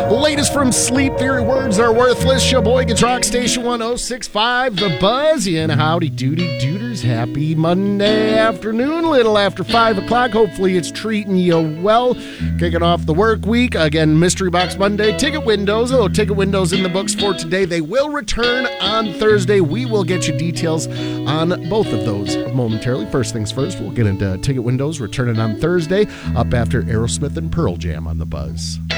Latest from Sleep Theory, Words Are Worthless. Sheboygan's Rock Station 1065, The Buzz. And howdy doody dooders. Happy Monday afternoon, little after 5 o'clock. Hopefully it's treating you well. Kicking off the work week. Again, Mystery Box Monday. Ticket windows. Oh, ticket windows in the books for today. They will return on Thursday. We will get you details on both of those momentarily. First things first, we'll get into ticket windows returning on Thursday up after Aerosmith and Pearl Jam on The Buzz.